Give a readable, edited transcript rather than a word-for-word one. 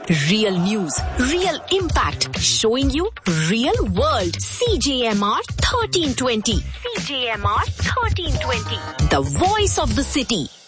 Real news, real impact, showing you real world. CJMR 1320. CJMR 1320. The voice of the city.